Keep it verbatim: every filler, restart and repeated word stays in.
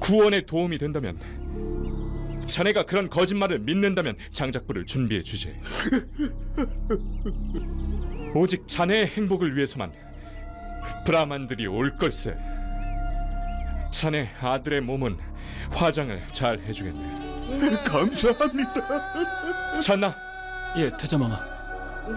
구원에 도움이 된다면, 자네가 그런 거짓말을 믿는다면 장작불을 준비해 주지. 오직 자네의 행복을 위해서만 브라만들이 올 걸세. 자네 아들의 몸은 화장을 잘 해주겠네. 감사합니다. 찬나. 예, 태자마마.